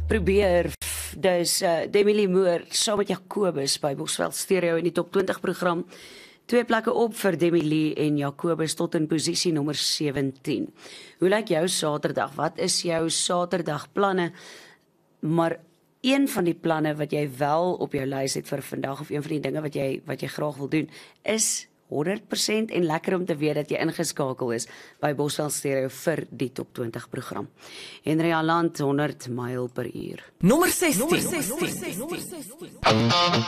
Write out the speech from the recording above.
probeer. Dus Demi Lee Moore saam met Jacobus by Bosveld Stereo in die Top 20 program. 2 plekke op vir Demi Lee en Jacobus tot in posisie nommer 17. Hoe lyk jou Saterdag? Wat is jou Saterdagplanne? Maar een van die planne wat jy wel op jou lys het vir vandag, of een van die dinge wat jy graag wil doen, is 100% en lekker om te weet dat jy ingeskakel is by Bosveld Stereo vir die Top 20 program. Henry Aland, 100 myl per uur. Nommer 16.